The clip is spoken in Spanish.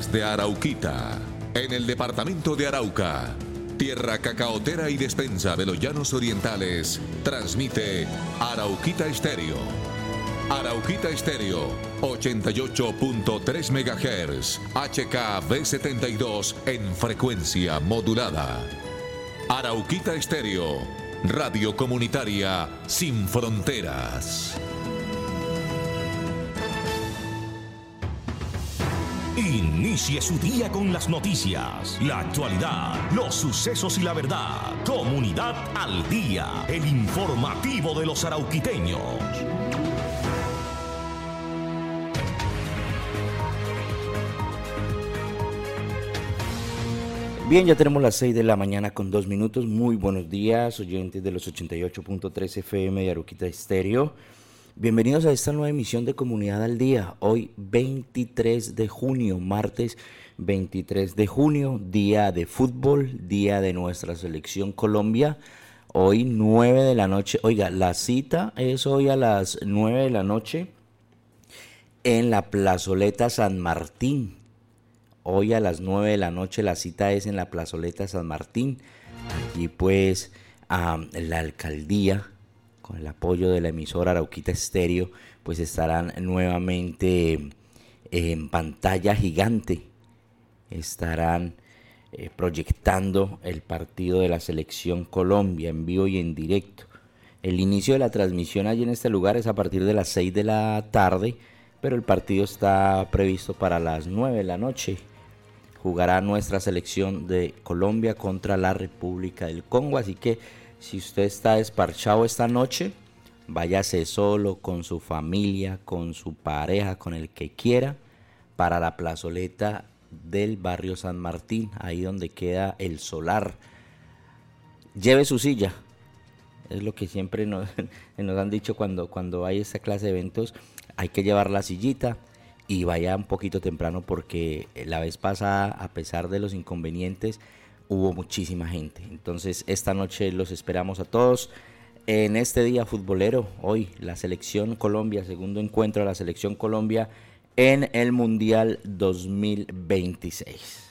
Tierras de Arauquita, en el departamento de Arauca, tierra cacaotera y despensa de los llanos orientales, transmite Arauquita Estéreo. Arauquita Estéreo, 88.3 MHz, HKB72 en frecuencia modulada. Arauquita Estéreo, radio comunitaria sin fronteras. Inicie su día con las noticias, la actualidad, los sucesos y la verdad. Comunidad al Día, el informativo de los arauquiteños. Bien, ya tenemos las 6 de la mañana con 2 minutos. Muy buenos días, oyentes de los 88.3 FM de Arauquita Estéreo. Bienvenidos a esta nueva emisión de Comunidad al Día. Hoy 23 de junio, martes 23 de junio, día de fútbol, día de nuestra selección Colombia. Hoy 9 de la noche, oiga, la cita es hoy a las 9 de la noche en la Plazoleta San Martín. Hoy a las 9 de la noche la cita es en la Plazoleta San Martín. Aquí pues la alcaldía, con el apoyo de la emisora Arauquita Estéreo, pues estarán nuevamente en pantalla gigante. Estarán proyectando el partido de la selección Colombia en vivo y en directo. El inicio de la transmisión allí en este lugar es a partir de las 6 de la tarde, pero el partido está previsto para las 9 de la noche. Jugará nuestra selección de Colombia contra la República del Congo, así que si usted está desparchado esta noche, váyase solo, con su familia, con su pareja, con el que quiera, para la plazoleta del barrio San Martín, ahí donde queda el solar. Lleve su silla, es lo que siempre nos han dicho cuando hay esta clase de eventos, hay que llevar la sillita y vaya un poquito temprano porque la vez pasada, a pesar de los inconvenientes, hubo muchísima gente. Entonces esta noche los esperamos a todos en este día futbolero. Hoy la selección Colombia, segundo encuentro de la selección Colombia en el Mundial 2026.